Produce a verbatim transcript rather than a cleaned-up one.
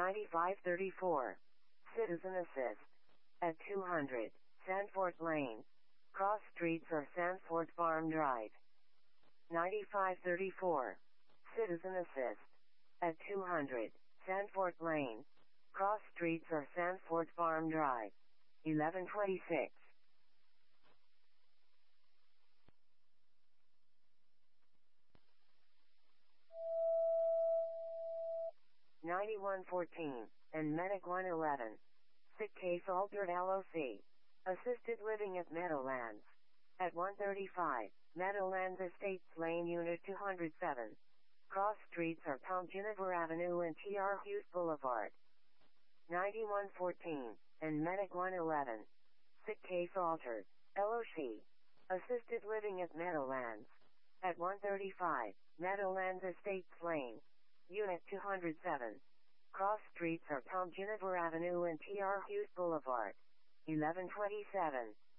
ninety-five thirty-four. Citizen Assist. At two hundred, Sanford Lane. Cross Streets or Sanford Farm Drive. ninety-five thirty-four. Citizen Assist. At two hundred, Sanford Lane. Cross Streets or Sanford Farm Drive. eleven twenty-six. ninety-one fourteen, and Medic one eleven. Sick case altered L O C. Assisted living at Meadowlands. At one thirty-five, Meadowlands Estates Lane Unit two hundred seven. Cross Streets are Tom Jennifer Avenue and T R Hughes Boulevard. ninety-one fourteen, and Medic one eleven. Sick case altered, L O C. Assisted living at Meadowlands. At one thirty-five, Meadowlands Estates Lane. Unit two hundred seven. Cross Streets are Tom Jennifer Avenue and T R Hughes Boulevard. eleven twenty-seven.